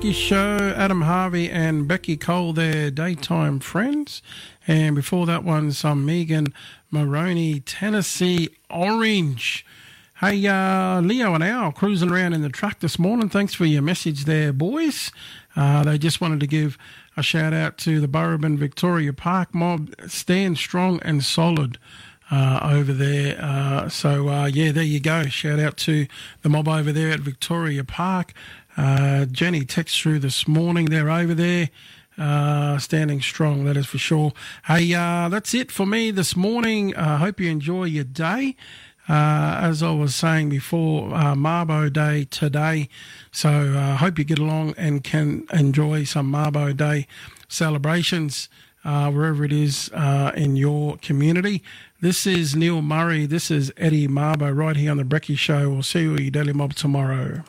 Brekkie Show, Adam Harvey and Becky Cole, their daytime friends. And before that one, some Megan Maroney, Tennessee Orange. Hey, Leo and Al cruising around in the truck this morning. Thanks for your message there, boys. They just wanted to give a shout out to the Burrabin Victoria Park mob. Stand strong and solid over there. So there you go. Shout out to the mob over there at Victoria Park. Jenny texted through this morning. They're over there. Standing strong, that is for sure. Hey, that's it for me this morning. Hope you enjoy your day. As I was saying before, Mabo Day today, so hope you get along and can enjoy some Mabo Day celebrations wherever it is in your community. This is Neil Murray. This is Eddie Mabo right here on the Brekkie Show. We'll see you at your Daily Mob tomorrow.